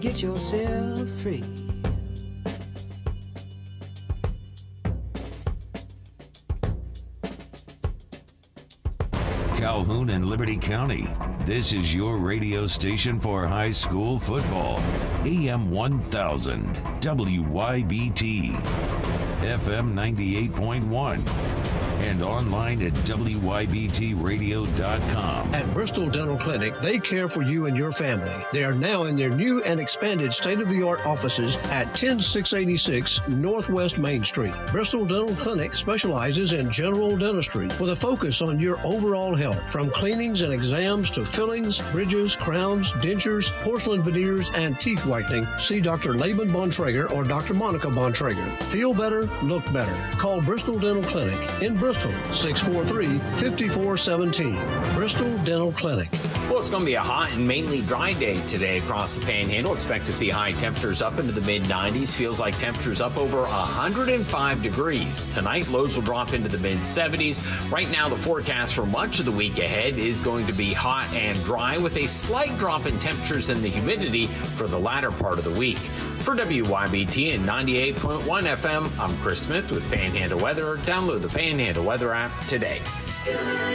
Get yourself free. Calhoun and Liberty County. This is your radio station for high school football. AM 1000, WYBT, FM 98.1, and online at WYBTradio.com. At Bristol Dental Clinic, they care for you and your family. They are now in their new and expanded state-of-the-art offices at 10686 Northwest Main Street. Bristol Dental Clinic specializes in general dentistry with a focus on your overall health, from cleanings and exams to fillings, bridges, crowns, dentures, porcelain veneers, and teeth whitening. See Dr. Laban Bontrager or Dr. Monica Bontrager. Feel better, look better. Call Bristol Dental Clinic in Bristol, 643-5417. Bristol Dental Clinic. Well, it's going to be a hot and mainly dry day today across the Panhandle. Expect to see high temperatures up into the mid-90s. Feels like temperatures up over 105 degrees. Tonight, lows will drop into the mid-70s. Right now, the forecast for much of the week ahead is going to be hot and dry with a slight drop in temperatures and the humidity for the latter part of the week. For WYBT and 98.1 FM, I'm Chris Smith with Panhandle Weather. Download the Panhandle Weather app today.